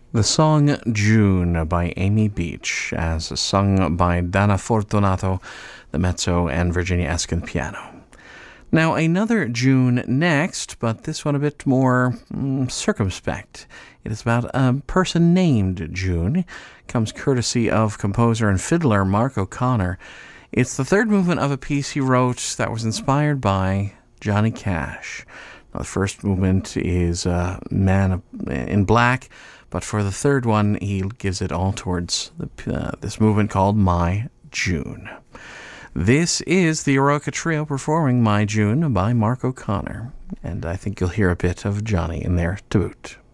The song June by Amy Beach, as sung by Dana Fortunato, the mezzo, and Virginia Eskin piano. Now, another June next, but this one a bit more circumspect. It is about a person named June. It comes courtesy of composer and fiddler Mark O'Connor. It's the third movement of a piece he wrote that was inspired by Johnny Cash. Now, the first movement is Man in Black, but for the third one, he gives it all towards this movement called My June. This is the Eroica Trio performing My June by Mark O'Connor, and I think you'll hear a bit of Johnny in there to boot.